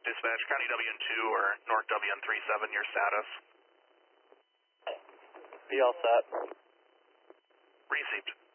Dispatch, County WN2 or North WN37, your status. Be all set. Received.